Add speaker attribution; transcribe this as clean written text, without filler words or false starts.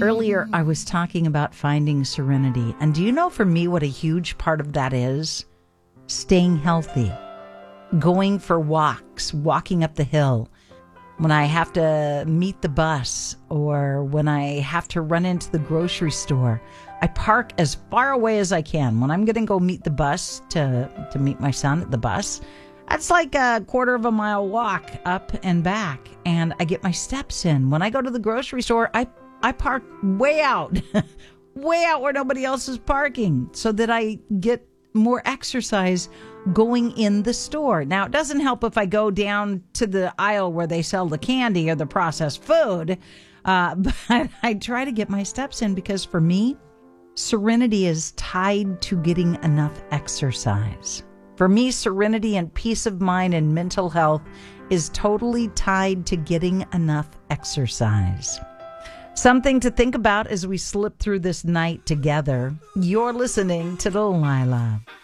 Speaker 1: Earlier, I was talking about finding serenity. And do you know for me what a huge part of that is? Staying healthy, going for walks, walking up the hill. When I have to meet the bus or when I have to run into the grocery store, I park as far away as I can. When I'm going to go meet the bus to meet my son at the bus, that's like a quarter of a mile walk up and back, and I get my steps in. When I go to the grocery store, I park way out, way out where nobody else is parking so that I get more exercise going in the store. Now, it doesn't help if I go down to the aisle where they sell the candy or the processed food, but I try to get my steps in because for me, serenity is tied to getting enough exercise. For me, serenity and peace of mind and mental health is totally tied to getting enough exercise. Something to think about as we slip through this night together. You're listening to Delilah.